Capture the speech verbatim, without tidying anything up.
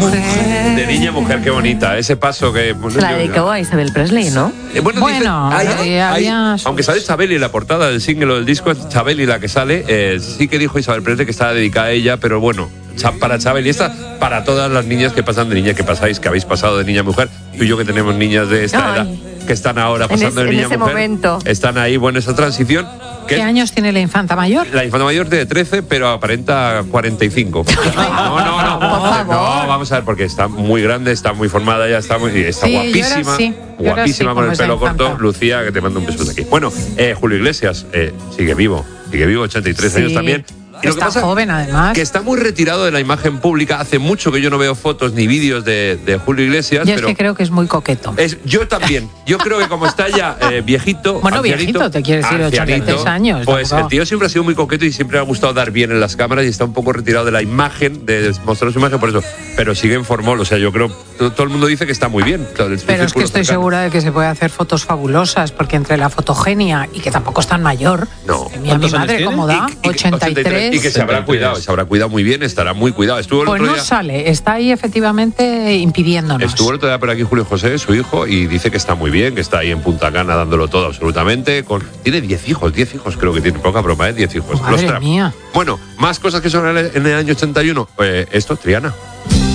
mujer. De niña a mujer, qué bonita. Ese paso que... Se la dedicó a Isabel Presley, ¿no? Eh, bueno, Bueno, dice, hay- eh, hay- había- aunque sale Chabeli en la portada del single o del disco, es Chabeli la que sale, eh, sí que dijo Isabel Presley que estaba dedicada a ella, pero bueno, cha- para Chabeli, esta para todas las niñas que pasan de niña, que pasáis, que habéis pasado de niña a mujer, tú y yo que tenemos niñas de esta Ay. edad, que están ahora En pasando es- de en niña a ese mujer, momento. están ahí, bueno, esa transición. Que ¿Qué años tiene la infanta mayor? la infanta mayor tiene trece, pero aparenta cuarenta y cinco. No, no, no. Por favor. No, vamos a ver, porque está muy grande, está muy formada, ya está muy, está Sí, yo guapísima. ahora sí, yo ahora guapísima sí, con como el esa pelo infanta. corto. Lucía, que te mando un beso de aquí. Bueno, eh, Julio Iglesias eh, sigue vivo, sigue vivo, ochenta y tres Sí, años también. Y lo que está pasa joven, además. que está muy retirado de la imagen pública. Hace mucho que yo no veo fotos ni vídeos de, de Julio Iglesias. Yo es pero que creo que es muy coqueto. es, yo también. Yo creo que como está ya eh, viejito. Bueno, ancianito, viejito, te quiere decir, ochenta y tres ancianito, años, Pues tampoco. el tío siempre ha sido muy coqueto y siempre le ha gustado dar bien en las cámaras y está un poco retirado de la imagen, de mostrar su imagen por eso. Pero sigue en formol. O sea, yo creo. Todo, todo el mundo dice que está muy bien. Todo el Pero es que círculo estoy cercano. segura de que se puede hacer fotos fabulosas, porque entre la fotogenia y que tampoco es tan mayor. No. Mi, mi ¿Cuántos años madre, tiene? ¿cómo da? Y- y- ochenta y tres. Y que se habrá cuidado, se habrá cuidado muy bien, estará muy cuidado. Estuvo el Pues otro no día. sale, está ahí efectivamente impidiéndonos. Estuvo el otro día por aquí Julio José, su hijo, y dice que está muy bien, que está ahí en Punta Cana dándolo todo absolutamente. Con, tiene diez hijos, diez hijos creo que tiene, poca broma, ¿eh? diez hijos. Madre Trump. mía. Bueno, más cosas que son en el, en el año ochenta y uno. Eh, esto, Triana.